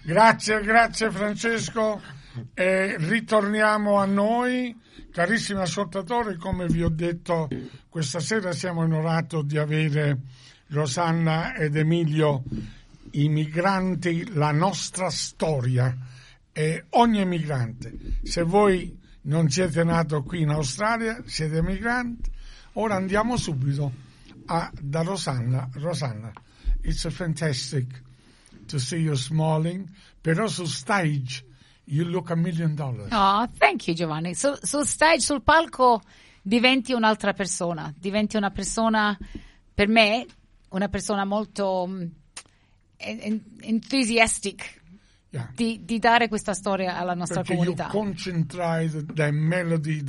Grazie Francesco. Ritorniamo a noi, carissimi ascoltatori. Come vi ho detto, questa sera siamo onorati di avere Rosanna ed Emilio, i migranti, la nostra storia. Ogni emigrante, se voi non siete nato qui in Australia, siete migranti. Ora andiamo subito da Rosanna. Rosanna, it's a fantastic to see you smiling, però su stage you look $1 million. Oh, thank you Giovanni. Sul stage, sul palco diventi un'altra persona, diventi una persona, per me, una persona molto enthusiastic. Yeah. Di dare questa storia alla nostra comunità. You concentrate the melody,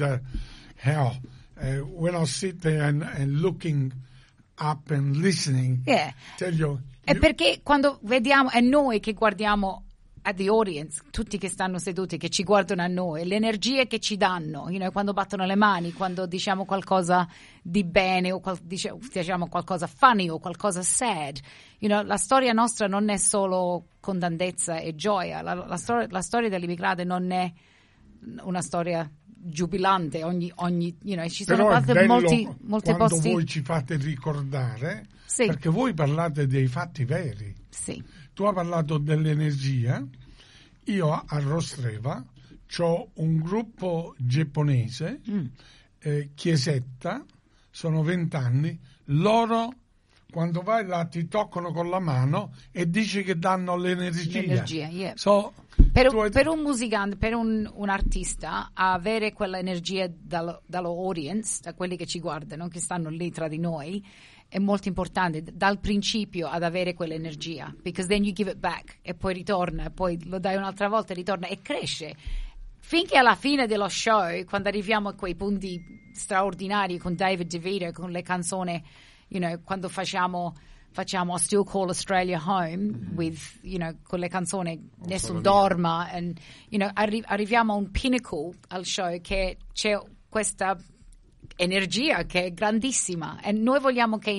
when I sit there and looking up and listening, tell you. È perché quando vediamo, è noi che guardiamo at the audience, tutti che stanno seduti, che ci guardano a noi, le energie che ci danno, quando battono le mani, quando diciamo qualcosa di bene o diciamo qualcosa funny o qualcosa sad, la storia nostra non è solo condannezza e gioia, la storia dell'immigrante non è una storia giubilante, ci sono molti quando posti. Voi ci fate ricordare, sì, perché voi parlate dei fatti veri. Sì. Tu hai parlato dell'energia. Io a Rostreva c'ho un gruppo giapponese, chiesetta, sono 20 anni, loro quando vai là ti toccano con la mano e dici che danno l'energia. Yeah. Per un musicante, per un artista, avere quell'energia dallo audience, da quelli che ci guardano, che stanno lì tra di noi, è molto importante dal principio ad avere quell'energia, because then you give it back e poi ritorna, e poi lo dai un'altra volta e ritorna e cresce finché alla fine dello show, quando arriviamo a quei punti straordinari con David DeVito, con le canzoni, quando facciamo I Still Call Australia Home with, con le canzoni Nessun Dorma, and arriviamo a un pinnacle al show che c'è questa energia che è grandissima e noi vogliamo che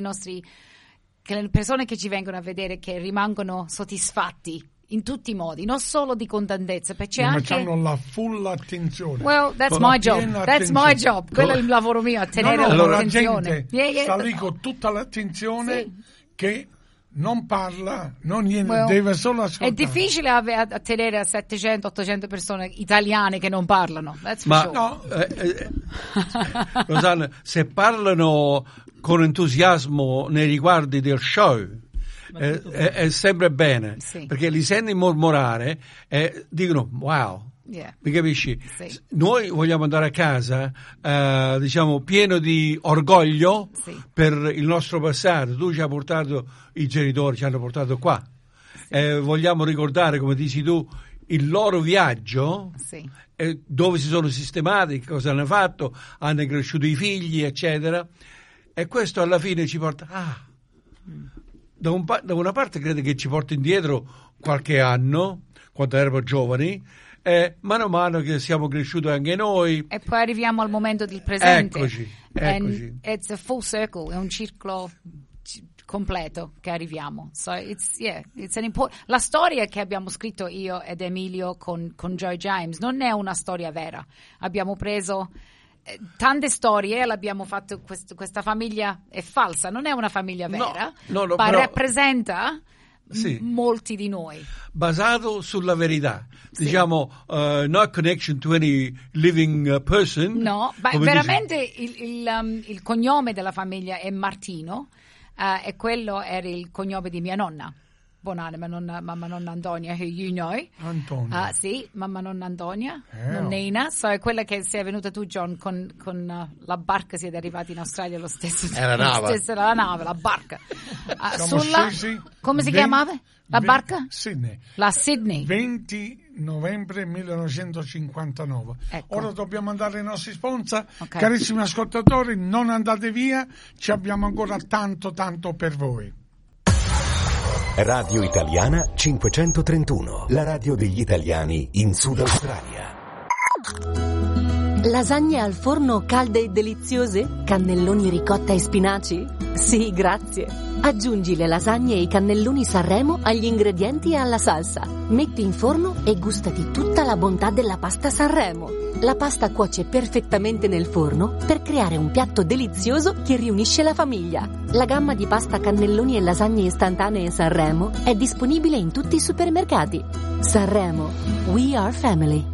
le persone che ci vengono a vedere che rimangano soddisfatti in tutti i modi, non solo di contentezza, perché anche hanno la full attenzione. Well, that's my job. That's my job. Quello è il lavoro mio, a tenere l'attenzione. La gente sta lì con tutta l'attenzione, sì, che non parla, non niente, deve solo ascoltare. È difficile a tenere a 700-800 persone italiane che non parlano. That's for sure. No, Rosanna, se parlano con entusiasmo nei riguardi del show, è sempre bene, sì, perché li senti mormorare e dicono wow. Yeah. Mi capisci? Sì. Noi vogliamo andare a casa, pieno di orgoglio, sì, per il nostro passato. Tu ci hai portato, i genitori ci hanno portato qua. Sì. Vogliamo ricordare, come dici tu, il loro viaggio, sì, dove si sono sistemati, cosa hanno fatto, hanno cresciuto i figli, eccetera. E questo alla fine ci porta... Da una parte credo che ci porti indietro qualche anno, quando eravamo giovani, mano a mano che siamo cresciuti anche noi. E poi arriviamo al momento del presente. Eccoci. It's a full circle, è un circolo completo che arriviamo. So it's an la storia che abbiamo scritto io ed Emilio con Joy James non è una storia vera. Abbiamo preso tante storie, l'abbiamo fatto, questa famiglia è falsa, non è una famiglia vera, no, ma però rappresenta, sì, molti di noi. Basato sulla verità, sì, diciamo, not connection to any living person. No, veramente il cognome della famiglia è Martino, e quello era il cognome di mia nonna. Buonanima, mamma nonna Antonia, who you know. Antonia. Sì, mamma nonna Antonia, nonnina. So è quella che sei venuta tu, John, con la barca, siete arrivati in Australia lo stesso tempo. La nave, la barca. Come si chiamava? La barca? Sydney. La Sydney. 20 novembre 1959. Ecco. Ora dobbiamo andare ai nostri sponsor. Okay. Carissimi ascoltatori, non andate via, ci abbiamo ancora tanto per voi. Radio Italiana 531, la radio degli italiani in Sud Australia. Lasagne al forno calde e deliziose? Cannelloni ricotta e spinaci? Sì, grazie. Aggiungi le lasagne e i cannelloni Sanremo agli ingredienti e alla salsa. Metti in forno e gustati tutta la bontà della pasta Sanremo. La pasta cuoce perfettamente nel forno per creare un piatto delizioso che riunisce la famiglia. La gamma di pasta cannelloni e lasagne istantanee Sanremo è disponibile in tutti i supermercati. Sanremo, we are family.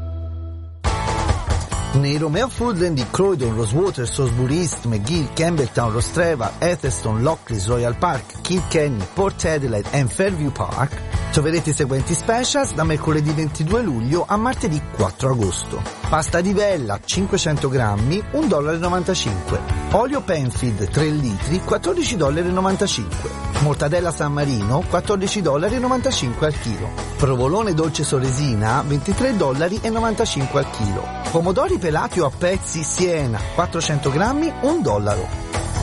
Nei Romeo Foodland di Croydon, Rosewater, Salisbury East, McGill, Campbelltown, Rostreva, Etherston, Lockleys, Royal Park, Kilkenny, Port Adelaide e Fairview Park troverete i seguenti specials da mercoledì 22 luglio a martedì 4 agosto. Pasta di vella 500 grammi, $1,95. Olio Penfield 3 litri, $14,95. Mortadella San Marino, $14,95 al chilo. Provolone dolce Soresina, $23,95 al chilo. Pomodori pelati o a pezzi Siena, 400 grammi, $1.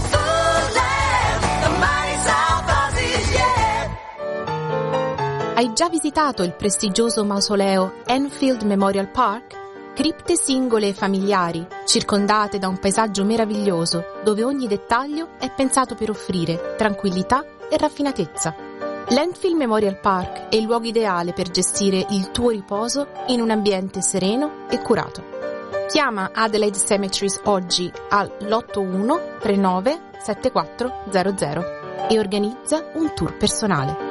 Hai già visitato il prestigioso mausoleo Enfield Memorial Park? Cripte singole e familiari, circondate da un paesaggio meraviglioso, dove ogni dettaglio è pensato per offrire tranquillità e raffinatezza. L'Enfield Memorial Park è il luogo ideale per gestire il tuo riposo in un ambiente sereno e curato. Chiama Adelaide Cemeteries oggi all'81 39 7400 e organizza un tour personale.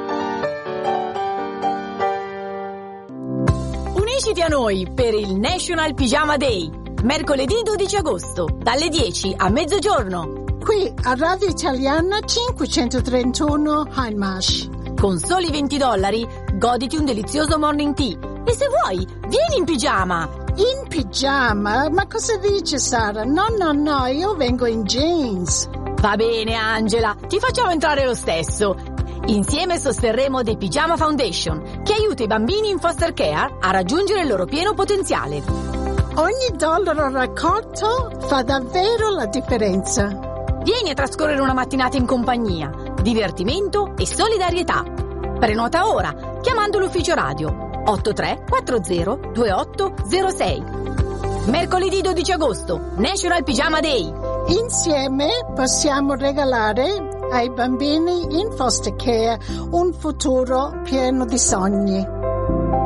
Unisciti a noi per il National Pyjama Day, mercoledì 12 agosto, dalle 10 a mezzogiorno. Qui a Radio Italiana 531 Hindmarsh. Con soli $20 goditi un delizioso morning tea. E se vuoi, vieni in pigiama. In pigiama? Ma cosa dice Sara? No, io vengo in jeans. Va bene Angela, ti facciamo entrare lo stesso. Insieme sosterremo The Pyjama Foundation, che aiuta i bambini in foster care a raggiungere il loro pieno potenziale. Ogni dollaro raccolto fa davvero la differenza. Vieni a trascorrere una mattinata in compagnia, divertimento e solidarietà. Prenota ora, chiamando l'ufficio radio 8340 2806. Mercoledì 12 agosto, National Pyjama Day. Insieme possiamo regalare ai bambini in foster care un futuro pieno di sogni.